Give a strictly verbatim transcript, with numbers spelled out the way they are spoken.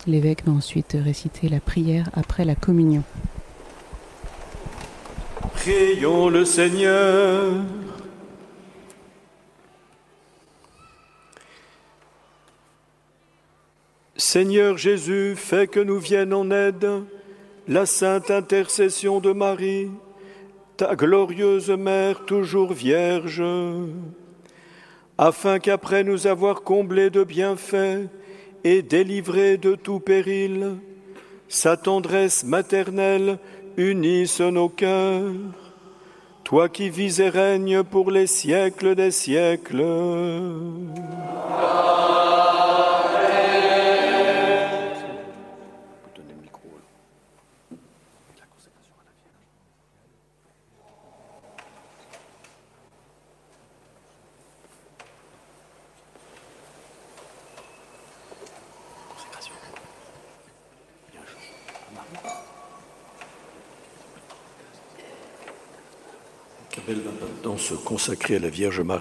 L'évêque va ensuite réciter la prière après la communion. Prions le Seigneur. Seigneur Jésus, fais que nous vienne en aide la sainte intercession de Marie, ta glorieuse Mère toujours vierge, afin qu'après nous avoir comblés de bienfaits et délivrés de tout péril, sa tendresse maternelle unisse nos cœurs. Toi qui vis et règnes pour les siècles des siècles. Cabelle va maintenant se consacrer à la Vierge Marie.